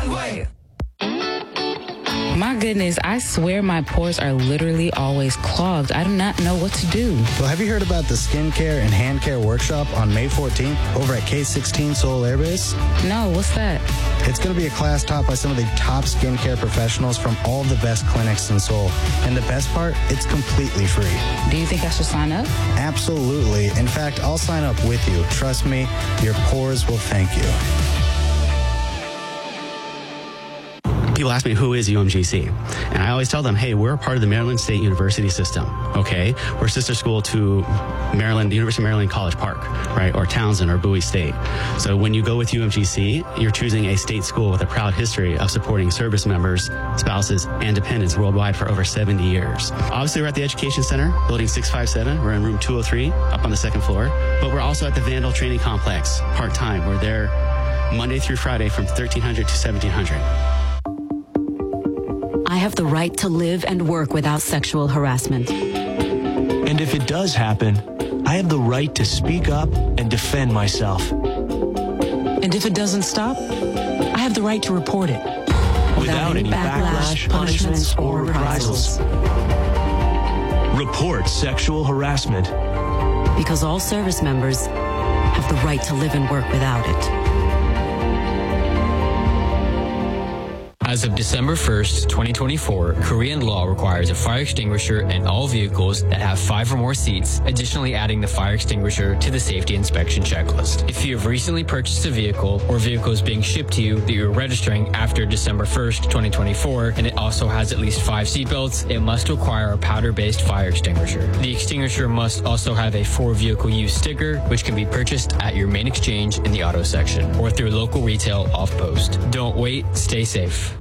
way. My goodness, I swear my pores are literally always clogged. I do not know what to do. Well, have you heard about the skincare and hand care workshop on May 14th over at K16 Seoul Air Base? No, what's that? It's going to be a class taught by some of the top skincare professionals from all of the best clinics in Seoul. And the best part, it's completely free. Do you think I should sign up? Absolutely. In fact, I'll sign up with you. Trust me, your pores will thank you. People ask me, who is UMGC? And I always tell them, hey, we're a part of the Maryland State University system, okay? We're a sister school to Maryland, the University of Maryland College Park, right? Or Townsend or Bowie State. So when you go with UMGC, you're choosing a state school with a proud history of supporting service members, spouses, and dependents worldwide for over 70 years. Obviously, we're at the Education Center, building 657. We're in room 203, up on the second floor. But we're also at the Vandal Training Complex, part-time. We're there Monday through Friday from 1300 to 1700. I have the right to live and work without sexual harassment. And if it does happen, I have the right to speak up and defend myself. And if it doesn't stop, I have the right to report it. Without any backlash, punishments, or reprisals. Report sexual harassment. Because all service members have the right to live and work without it. As of December 1st, 2024, Korean law requires a fire extinguisher in all vehicles that have 5 or more seats, additionally adding the fire extinguisher to the safety inspection checklist. If you have recently purchased a vehicle or vehicle is being shipped to you that you're registering after December 1st, 2024, and it also has at least 5 seatbelts, it must require a powder-based fire extinguisher. The extinguisher must also have a for vehicle use sticker, which can be purchased at your main exchange in the auto section or through local retail off-post. Don't wait, stay safe.